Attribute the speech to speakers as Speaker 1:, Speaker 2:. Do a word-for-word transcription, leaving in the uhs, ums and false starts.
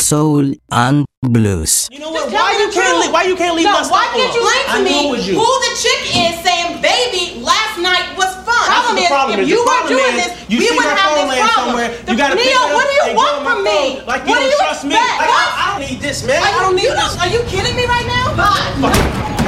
Speaker 1: soul and blues.
Speaker 2: You know what? Why you can't leave? Why you can't leave
Speaker 3: no,
Speaker 2: my stuff
Speaker 3: why can't you
Speaker 2: alone?
Speaker 3: explain to
Speaker 2: I knew it
Speaker 3: me
Speaker 2: was you.
Speaker 3: who the chick is saying, baby, last night was fun?
Speaker 2: That's the problem
Speaker 3: if
Speaker 2: is,
Speaker 3: you
Speaker 2: the
Speaker 3: were
Speaker 2: problem
Speaker 3: doing
Speaker 2: is,
Speaker 3: this,
Speaker 2: you
Speaker 3: we
Speaker 2: see
Speaker 3: wouldn't
Speaker 2: my
Speaker 3: have
Speaker 2: phone
Speaker 3: this
Speaker 2: laying
Speaker 3: problem.
Speaker 2: somewhere,
Speaker 3: The,
Speaker 2: you gotta pick
Speaker 3: Neo,
Speaker 2: it up
Speaker 3: what do you
Speaker 2: and
Speaker 3: want
Speaker 2: go on my
Speaker 3: from me?
Speaker 2: phone. Like you
Speaker 3: What do
Speaker 2: don't
Speaker 3: you
Speaker 2: trust me.
Speaker 3: expect?
Speaker 2: Like
Speaker 3: What?
Speaker 2: I, I don't need this, man.
Speaker 3: Are
Speaker 2: I don't
Speaker 3: you,
Speaker 2: need
Speaker 3: you
Speaker 2: this.
Speaker 3: Are you kidding me right now? God.